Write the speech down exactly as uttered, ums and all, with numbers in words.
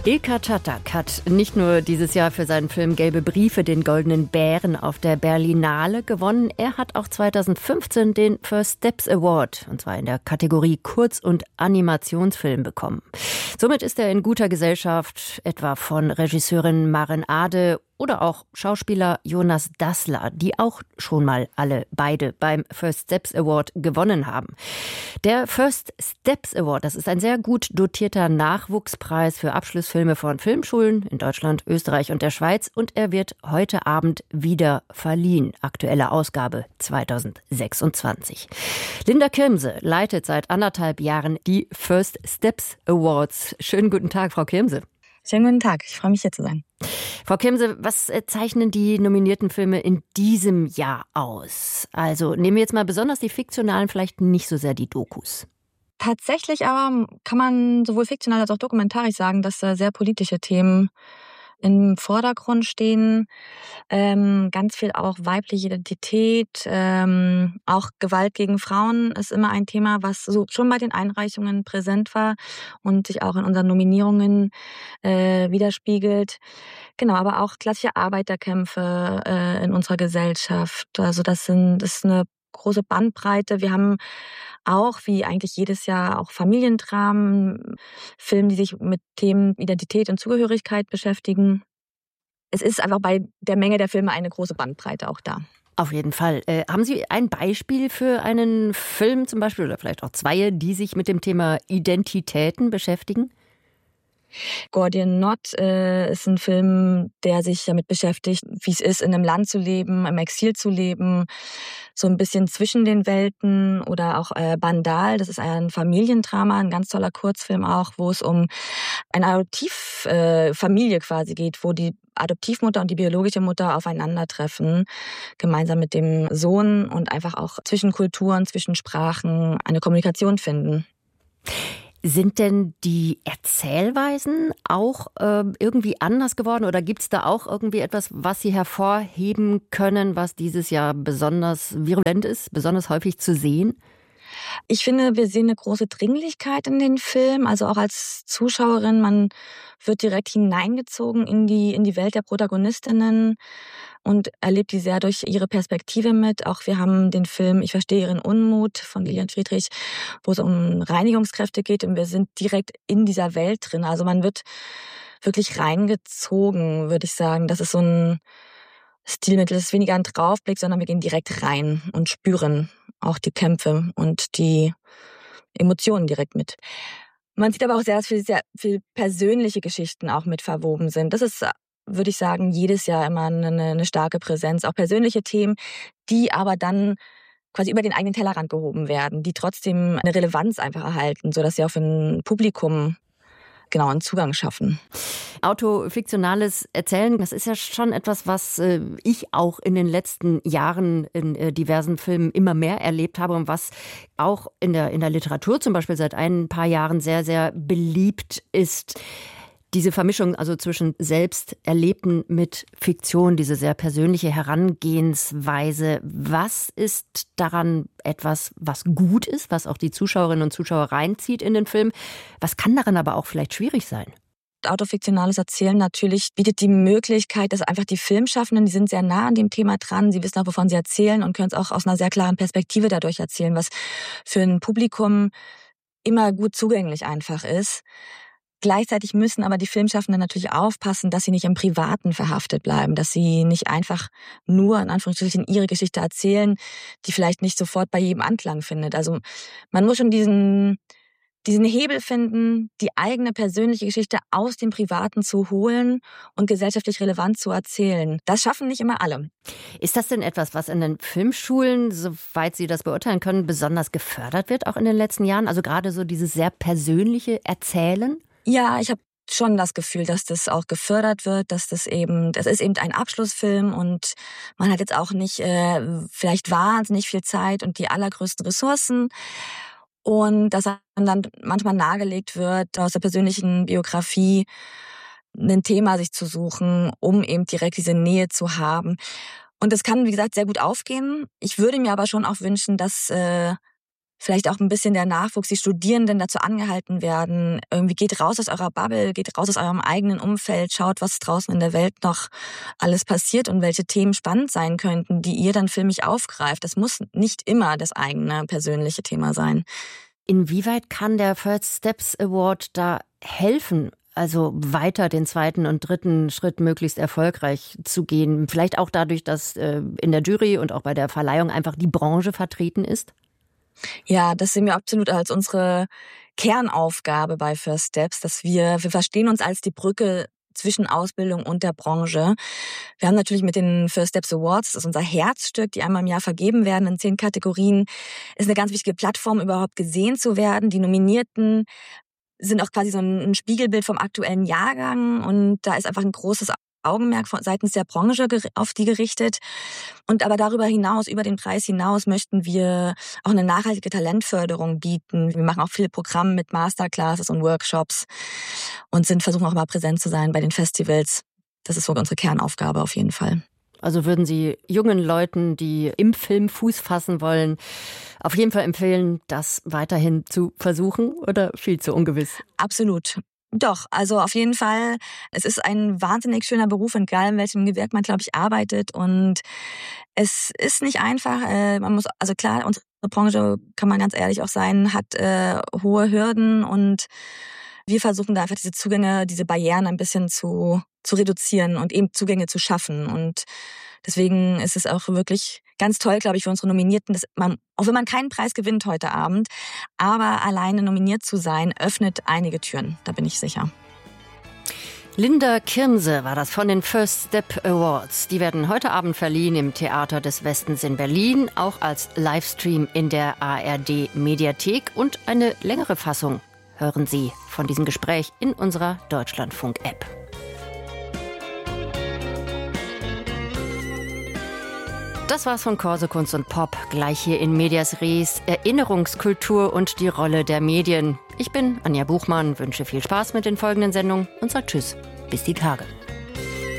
Ilka Czatak hat nicht nur dieses Jahr für seinen Film Gelbe Briefe den Goldenen Bären auf der Berlinale gewonnen, er hat auch zweitausendfünfzehn den First Steps Award, und zwar in der Kategorie Kurz- und Animationsfilm, bekommen. Somit ist er in guter Gesellschaft, etwa von Regisseurin Maren Ade oder auch Schauspieler Jonas Dassler, die auch schon mal alle beide beim First Steps Award gewonnen haben. Der First Steps Award, das ist ein sehr gut dotierter Nachwuchspreis für Abschlussfilme von Filmschulen in Deutschland, Österreich und der Schweiz, und er wird heute Abend wieder verliehen. Aktuelle Ausgabe zweitausendsechsundzwanzig. Linda Kirmse leitet seit anderthalb Jahren die First Steps Awards. Schönen guten Tag, Frau Kirmse. Schönen guten Tag, ich freue mich, hier zu sein. Frau Kirmse, was zeichnen die nominierten Filme in diesem Jahr aus? Also nehmen wir jetzt mal besonders die fiktionalen, vielleicht nicht so sehr die Dokus. Tatsächlich aber kann man sowohl fiktional als auch dokumentarisch sagen, dass sehr politische Themen im Vordergrund stehen. Ähm, ganz viel auch weibliche Identität, ähm, auch Gewalt gegen Frauen ist immer ein Thema, was so schon bei den Einreichungen präsent war und sich auch in unseren Nominierungen äh, widerspiegelt. Genau, aber auch klassische Arbeiterkämpfe äh, in unserer Gesellschaft. Also das sind das ist eine große Bandbreite. Wir haben auch, wie eigentlich jedes Jahr, auch Familiendramen, Filme, die sich mit Themen Identität und Zugehörigkeit beschäftigen. Es ist einfach bei der Menge der Filme eine große Bandbreite auch da. Auf jeden Fall. Äh, haben Sie ein Beispiel für einen Film zum Beispiel oder vielleicht auch zwei, die sich mit dem Thema Identitäten beschäftigen? Gordian Knot äh, ist ein Film, der sich damit beschäftigt, wie es ist, in einem Land zu leben, im Exil zu leben, so ein bisschen zwischen den Welten. Oder auch äh, Bandal, das ist ein Familiendrama, ein ganz toller Kurzfilm auch, wo es um eine Adoptivfamilie äh, quasi geht, wo die Adoptivmutter und die biologische Mutter aufeinandertreffen, gemeinsam mit dem Sohn, und einfach auch zwischen Kulturen, zwischen Sprachen eine Kommunikation finden. Sind denn die Erzählweisen auch äh, irgendwie anders geworden oder gibt es da auch irgendwie etwas, was Sie hervorheben können, was dieses Jahr besonders virulent ist, besonders häufig zu sehen? Ich finde, wir sehen eine große Dringlichkeit in den Film, also auch als Zuschauerin, man wird direkt hineingezogen in die in die Welt der Protagonistinnen und erlebt die sehr durch ihre Perspektive mit. Auch wir haben den Film Ich verstehe Ihren Unmut von Lilian Friedrich, wo es um Reinigungskräfte geht, und wir sind direkt in dieser Welt drin. Also man wird wirklich reingezogen, würde ich sagen. Das ist so ein Stilmittel, das ist weniger ein Draufblick, sondern wir gehen direkt rein und spüren auch die Kämpfe und die Emotionen direkt mit. Man sieht aber auch sehr, dass viel, sehr viel persönliche Geschichten auch mit verwoben sind. Das ist, würde ich sagen, jedes Jahr immer eine, eine starke Präsenz. Auch persönliche Themen, die aber dann quasi über den eigenen Tellerrand gehoben werden, die trotzdem eine Relevanz einfach erhalten, sodass sie auch für ein Publikum genau einen Zugang schaffen. Autofiktionales Erzählen, das ist ja schon etwas, was äh, ich auch in den letzten Jahren in äh, diversen Filmen immer mehr erlebt habe und was auch in der, in der Literatur zum Beispiel seit ein paar Jahren sehr, sehr beliebt ist. Diese Vermischung also zwischen Selbsterlebten mit Fiktion, diese sehr persönliche Herangehensweise. Was ist daran etwas, was gut ist, was auch die Zuschauerinnen und Zuschauer reinzieht in den Film? Was kann daran aber auch vielleicht schwierig sein? Autofiktionales Erzählen natürlich bietet die Möglichkeit, dass einfach die Filmschaffenden, die sind sehr nah an dem Thema dran, sie wissen auch, wovon sie erzählen und können es auch aus einer sehr klaren Perspektive dadurch erzählen, was für ein Publikum immer gut zugänglich einfach ist. Gleichzeitig müssen aber die Filmschaffenden natürlich aufpassen, dass sie nicht im Privaten verhaftet bleiben, dass sie nicht einfach nur in Anführungsstrichen ihre Geschichte erzählen, die vielleicht nicht sofort bei jedem Anklang findet. Also man muss schon diesen diesen Hebel finden, die eigene persönliche Geschichte aus dem Privaten zu holen und gesellschaftlich relevant zu erzählen. Das schaffen nicht immer alle. Ist das denn etwas, was in den Filmschulen, soweit Sie das beurteilen können, besonders gefördert wird, auch in den letzten Jahren? Also gerade so dieses sehr persönliche Erzählen? Ja, ich habe schon das Gefühl, dass das auch gefördert wird, dass das eben, das ist eben ein Abschlussfilm und man hat jetzt auch nicht äh, vielleicht wahnsinnig viel Zeit und die allergrößten Ressourcen. Und dass dann manchmal nahegelegt wird, aus der persönlichen Biografie ein Thema sich zu suchen, um eben direkt diese Nähe zu haben. Und das kann, wie gesagt, sehr gut aufgehen. Ich würde mir aber schon auch wünschen, dass äh, vielleicht auch ein bisschen der Nachwuchs, die Studierenden dazu angehalten werden, irgendwie geht raus aus eurer Bubble, geht raus aus eurem eigenen Umfeld, schaut, was draußen in der Welt noch alles passiert und welche Themen spannend sein könnten, die ihr dann filmisch aufgreift. Das muss nicht immer das eigene persönliche Thema sein. Inwieweit kann der First Steps Award da helfen, also weiter den zweiten und dritten Schritt möglichst erfolgreich zu gehen? Vielleicht auch dadurch, dass äh, in der Jury und auch bei der Verleihung einfach die Branche vertreten ist? Ja, das sehen wir absolut als unsere Kernaufgabe bei First Steps, dass wir, wir verstehen uns als die Brücke zwischen Ausbildung und der Branche. Wir haben natürlich mit den First Steps Awards, das ist unser Herzstück, die einmal im Jahr vergeben werden in zehn Kategorien, ist eine ganz wichtige Plattform, überhaupt gesehen zu werden. Die Nominierten sind auch quasi so ein Spiegelbild vom aktuellen Jahrgang und da ist einfach ein großes Augenmerk seitens der Branche auf die gerichtet. Und aber darüber hinaus, über den Preis hinaus, möchten wir auch eine nachhaltige Talentförderung bieten. Wir machen auch viele Programme mit Masterclasses und Workshops und sind versuchen auch mal präsent zu sein bei den Festivals. Das ist so unsere Kernaufgabe auf jeden Fall. Also würden Sie jungen Leuten, die im Film Fuß fassen wollen, auf jeden Fall empfehlen, das weiterhin zu versuchen oder viel zu ungewiss? Absolut. Doch, also auf jeden Fall. Es ist ein wahnsinnig schöner Beruf, egal in welchem Gewerk man, glaube ich, arbeitet. Und es ist nicht einfach. Man muss, also klar, unsere Branche, kann man ganz ehrlich auch sein, hat äh, hohe Hürden und wir versuchen da einfach diese Zugänge, diese Barrieren ein bisschen zu, zu reduzieren und eben Zugänge zu schaffen. Und deswegen ist es auch wirklich ganz toll, glaube ich, für unsere Nominierten, dass man, auch wenn man keinen Preis gewinnt heute Abend, aber alleine nominiert zu sein, öffnet einige Türen, da bin ich sicher. Linda Kirmse war das von den First Step Awards. Die werden heute Abend verliehen im Theater des Westens in Berlin, auch als Livestream in der A R D-Mediathek. Und eine längere Fassung hören Sie von diesem Gespräch in unserer Deutschlandfunk-App. Das war's von Corso Kunst und Pop. Gleich hier in Medias Res, Erinnerungskultur und die Rolle der Medien. Ich bin Anja Buchmann, wünsche viel Spaß mit den folgenden Sendungen und sage Tschüss, bis die Tage.